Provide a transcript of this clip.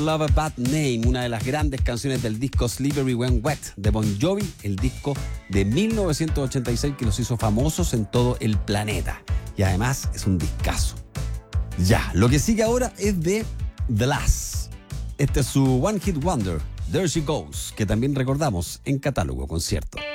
Love a Bad Name, una de las grandes canciones del disco Slippery When Wet de Bon Jovi, el disco de 1986 que los hizo famosos en todo el planeta. Y además es un discazo. Ya, lo que sigue ahora es de The Lass. Este es su One Hit Wonder, There She Goes, que también recordamos en Catálogo Concierto.